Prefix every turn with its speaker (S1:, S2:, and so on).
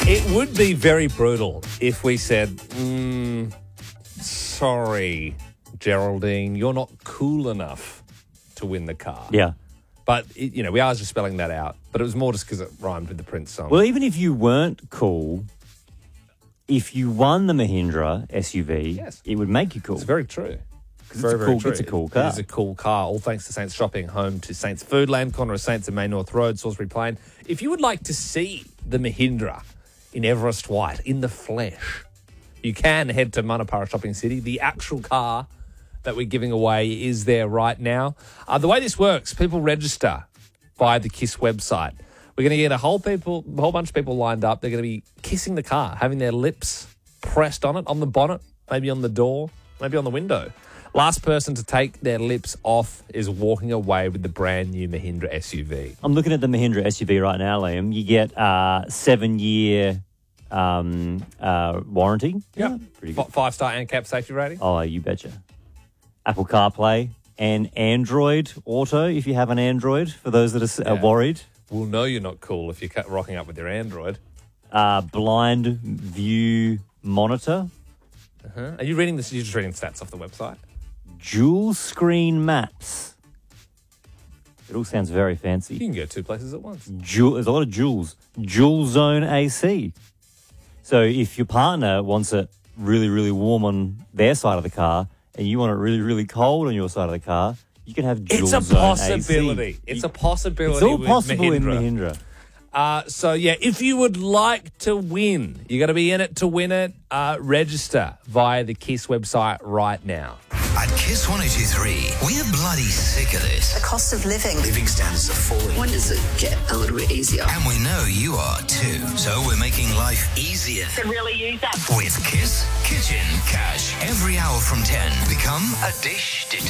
S1: It would be very brutal if we said, sorry, Geraldine, you're not cool enough to win the car.
S2: Yeah.
S1: But, we are just spelling that out. But it was more just because it rhymed with the Prince song.
S2: Well, even if you weren't cool, if you won the Mahindra SUV,
S1: Yes.
S2: it would make you cool.
S1: It's very true.
S2: It's a cool car.
S1: It is a cool car. All thanks to Saints Shopping, home to Saints Foodland, corner of Saints and Main North Road, Salisbury Plain. If you would like to see the Mahindra in Everest White, in the flesh, you can head to Manapara Shopping City. The actual car that we're giving away is there right now. The way this works, people register via the KISS website. We're going to get a whole bunch of people lined up. They're going to be kissing the car, having their lips pressed on it, on the bonnet, maybe on the door, maybe on the window. Last person to take their lips off is walking away with the brand new Mahindra SUV.
S2: I'm looking at the Mahindra SUV right now, Liam. You get 7-year warranty.
S1: Yeah.
S2: Pretty good.
S1: 5-star ANCAP safety rating.
S2: Oh, you betcha. Apple CarPlay and Android Auto, if you have an Android, for those that are worried.
S1: We'll know you're not cool if you're rocking up with your Android.
S2: Blind View Monitor.
S1: Are you reading this? You're just reading stats off the website?
S2: Dual Screen Maps. It all sounds very fancy.
S1: You can go 2 places at once.
S2: There's a lot of jewels. Dual Zone AC. So if your partner wants it really, really warm on their side of the car and you want it really, really cold on your side of the car, you can have dual zone AC.
S1: It's a possibility. It's a possibility.
S2: It's all
S1: with
S2: possible
S1: Mahindra.
S2: in Mahindra.
S1: If you would like to win, you got to be in it to win it. Register via the KISS website right now.
S3: At Kiss 102.3, we're bloody sick of this.
S4: The cost of living.
S3: Living standards are falling.
S4: When does it get a little bit easier?
S3: And we know you are too. So we're making life easier.
S4: To really use that.
S3: With Kiss Kitchen Cash. Every hour from 10, become a dish